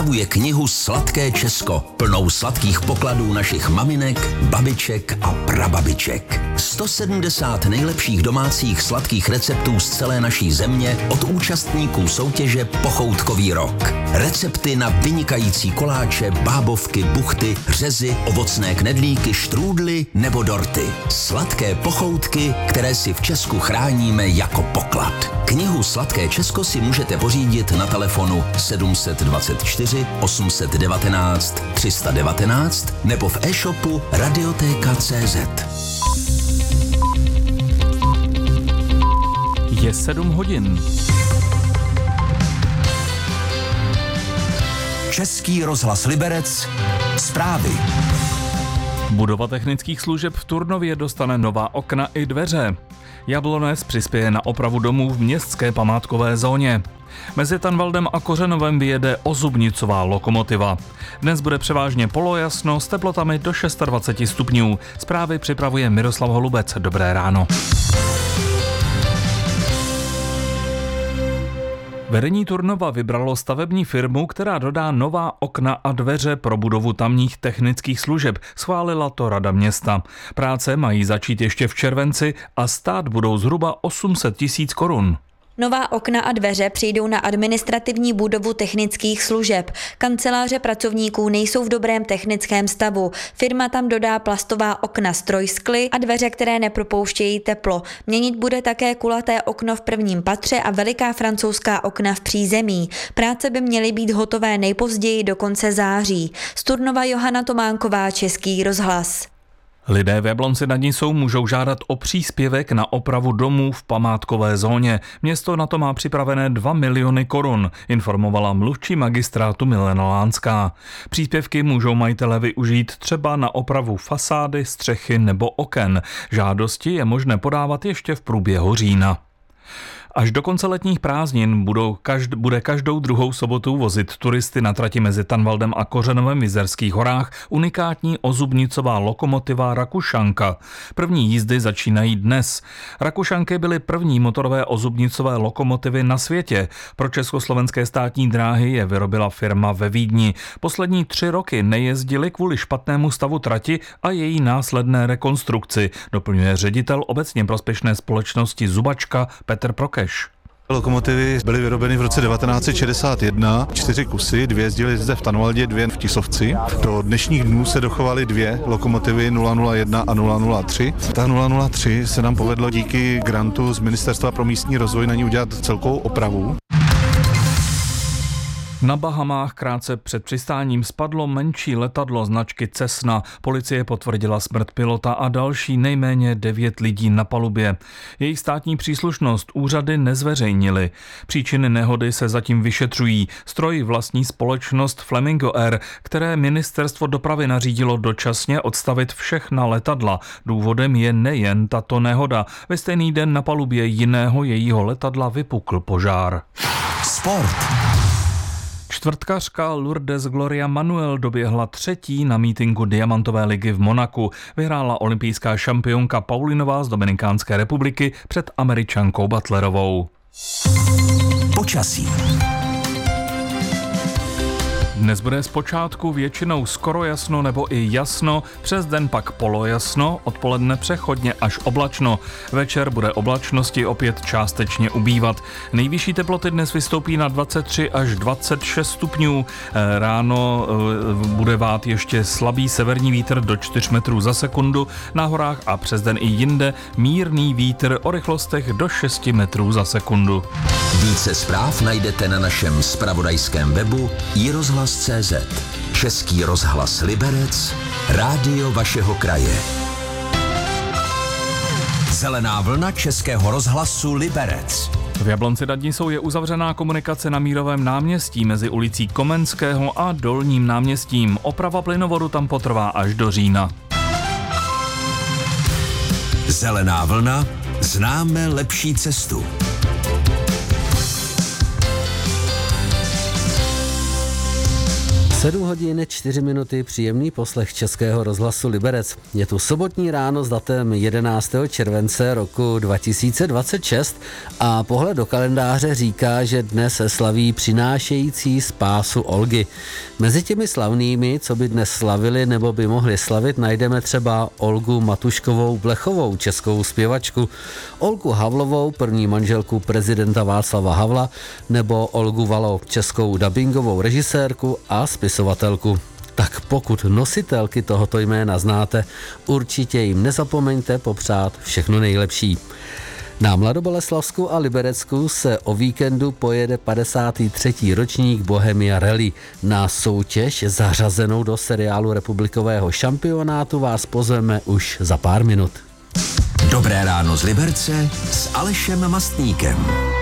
připravuje knihu Sladké Česko, plnou sladkých pokladů našich maminek, babiček a prababiček. 170 nejlepších domácích sladkých receptů z celé naší země od účastníků soutěže Pochoutkový rok. Recepty na vynikající koláče, bábovky, buchty, řezy, ovocné knedlíky, štrůdly nebo dorty. Sladké pochoutky, které si v Česku chráníme jako poklad. Knihu Sladké Česko si můžete pořídit na telefonu 724 819 319 nebo v e-shopu Radioteka.cz. Je 7 hodin. Český rozhlas Liberec. Zprávy. Budova technických služeb v Turnově dostane nová okna i dveře. Jablonec přispěje na opravu domů v městské památkové zóně. Mezi Tanvaldem a Kořenovem vyjede ozubnicová lokomotiva. Dnes bude převážně polojasno s teplotami do 26 stupňů. Zprávy připravuje Miroslav Holubec. Dobré ráno. Vedení Turnova vybralo stavební firmu, která dodá nová okna a dveře pro budovu tamních technických služeb. Schválila to Rada města. Práce mají začít ještě v červenci a stát budou zhruba 800 000 korun. Nová okna a dveře přijdou na administrativní budovu technických služeb. Kanceláře pracovníků nejsou v dobrém technickém stavu. Firma tam dodá plastová okna z trojskly a dveře, které nepropouštějí teplo. Měnit bude také kulaté okno v prvním patře a veliká francouzská okna v přízemí. Práce by měly být hotové nejpozději do konce září. Z Turnova Johana Tománková, Český rozhlas. Lidé v Jablonci nad Nisou můžou žádat o příspěvek na opravu domů v památkové zóně. Město na to má připravené 2 miliony korun, informovala mluvčí magistrátu Milena Lánská. Příspěvky můžou majitelé využít třeba na opravu fasády, střechy nebo oken. Žádosti je možné podávat ještě v průběhu října. Až do konce letních prázdnin bude každou druhou sobotu vozit turisty na trati mezi Tanvaldem a Kořenovem v Jizerských horách unikátní ozubnicová lokomotiva Rakušanka. První jízdy začínají dnes. Rakušanky byly první motorové ozubnicové lokomotivy na světě. Pro Československé státní dráhy je vyrobila firma ve Vídni. Poslední 3 roky nejezdili kvůli špatnému stavu trati a její následné rekonstrukci, doplňuje ředitel obecně prospěšné společnosti Zubačka Petr Prokeš. Lokomotivy byly vyrobeny v roce 1961, 4 kusy, 2 jezdily zde v Tanvaldě, 2 v Tisovci. Do dnešních dnů se dochovaly 2 lokomotivy 001 a 003. Ta 003 se nám povedlo díky grantu z Ministerstva pro místní rozvoj na ní udělat celkovou opravu. Na Bahamách krátce před přistáním spadlo menší letadlo značky Cessna. Policie potvrdila smrt pilota a další nejméně 9 lidí na palubě. Jejich státní příslušnost úřady nezveřejnily. Příčiny nehody se zatím vyšetřují. Stroj vlastní společnost Flamingo Air, které ministerstvo dopravy nařídilo dočasně odstavit všechna letadla. Důvodem je nejen tato nehoda. Ve stejný den na palubě jiného jejího letadla vypukl požár. Sport. Čtvrtkařka Lourdes Gloria Manuel doběhla 3. na mítinku Diamantové ligy v Monaku. Vyhrála olympijská šampionka Paulinová z Dominikánské republiky před Američankou Butlerovou. Počasí. Dnes bude zpočátku většinou skoro jasno nebo i jasno, přes den pak polojasno, odpoledne přechodně až oblačno. Večer bude oblačnosti opět částečně ubývat. Nejvyšší teploty dnes vystoupí na 23 až 26 stupňů. Ráno bude vát ještě slabý severní vítr do 4 metrů za sekundu, na horách a přes den i jinde mírný vítr o rychlostech do 6 metrů za sekundu. Více zpráv najdete na našem zpravodajském webu iRozhlas.cz. Český rozhlas Liberec, rádio vašeho kraje. Zelená vlna Českého rozhlasu Liberec. V Jablonci nad Nisou je uzavřená komunikace na Mírovém náměstí mezi ulicí Komenského a Dolním náměstím. Oprava plynovodu tam potrvá až do října. Zelená vlna, známe lepší cestu. 7 hodin 4 minuty, příjemný poslech Českého rozhlasu Liberec. Je tu sobotní ráno s datem 11. července roku 2026 a pohled do kalendáře říká, že dnes se slaví přinášející spásu Olgy. Mezi těmi slavnými, co by dnes slavili nebo by mohli slavit, najdeme třeba Olgu Matuškovou Blechovou, českou zpěvačku, Olgu Havlovou, první manželku prezidenta Václava Havla, nebo Olgu Valo, českou dabingovou režisérku a spisovatelku. Tak pokud nositelky tohoto jména znáte, určitě jim nezapomeňte popřát všechno nejlepší. Na Mladoboleslavsku a Liberecku se o víkendu pojede 53. ročník Bohemia Rally. Na soutěž zařazenou do seriálu republikového šampionátu vás pozveme už za pár minut. Dobré ráno z Liberce s Alešem Mastníkem.